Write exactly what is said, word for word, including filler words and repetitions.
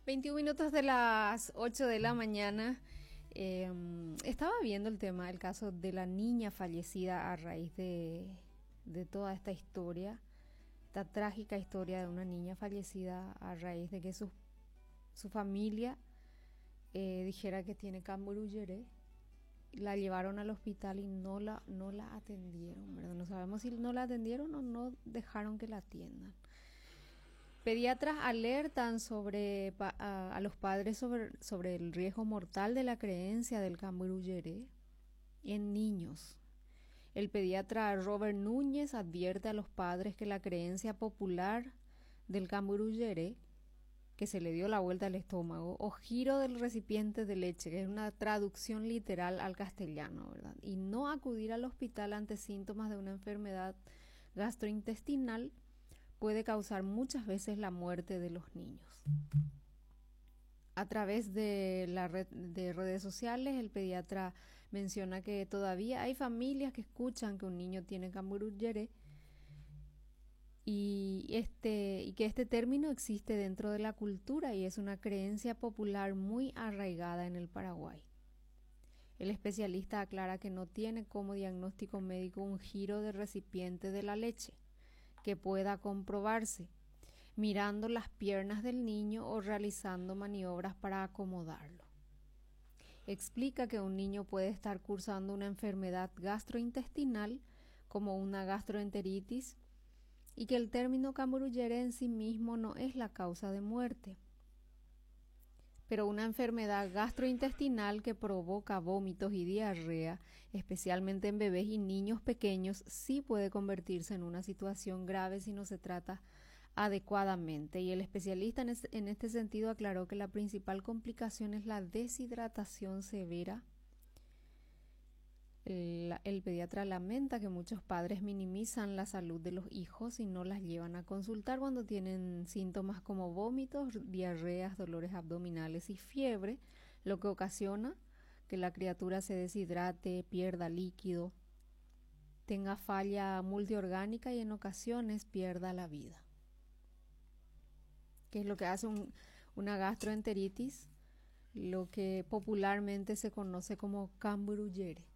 veintiún minutos de las ocho de la mañana. Eh, estaba viendo el tema, el caso de la niña fallecida a raíz de, de toda esta historia, esta trágica historia de una niña fallecida a raíz de que su, su familia eh, dijera que tiene Camburuyere. La llevaron al hospital y no la, no la atendieron, ¿verdad? No sabemos si no la atendieron o no dejaron que la atiendan. Pediatras alertan sobre, a, a los padres sobre, sobre el riesgo mortal de la creencia del Camburuyere en niños. El pediatra Robert Núñez advierte a los padres que la creencia popular del Camburuyere, que se le dio la vuelta al estómago, o giro del recipiente de leche, que es una traducción literal al castellano, ¿verdad? Y no acudir al hospital ante síntomas de una enfermedad gastrointestinal puede causar muchas veces la muerte de los niños. A través de la red de redes sociales, el pediatra menciona que todavía hay familias que escuchan que un niño tiene Camburuyere y este y que este término existe dentro de la cultura y es una creencia popular muy arraigada en el Paraguay. El especialista aclara que no tiene como diagnóstico médico un giro de recipiente de la leche que pueda comprobarse mirando las piernas del niño o realizando maniobras para acomodarlo. Explica que un niño puede estar cursando una enfermedad gastrointestinal como una gastroenteritis y que el término Camburuyere en sí mismo no es la causa de muerte, pero una enfermedad gastrointestinal que provoca vómitos y diarrea, especialmente en bebés y niños pequeños, sí puede convertirse en una situación grave si no se trata adecuadamente. Y el especialista en, es, en este sentido aclaró que la principal complicación es la deshidratación severa. El, el pediatra lamenta que muchos padres minimizan la salud de los hijos y no las llevan a consultar cuando tienen síntomas como vómitos, diarreas, dolores abdominales y fiebre, lo que ocasiona que la criatura se deshidrate, pierda líquido, tenga falla multiorgánica y en ocasiones pierda la vida. ¿Qué es lo que hace un, una gastroenteritis? Lo que popularmente se conoce como Camburuyere.